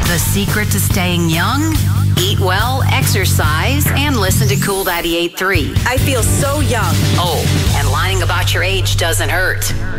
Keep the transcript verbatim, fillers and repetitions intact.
The secret to staying young? Eat well, exercise, and listen to Cool ninety-eight point three. I feel so young. Oh, and lying about your age doesn't hurt.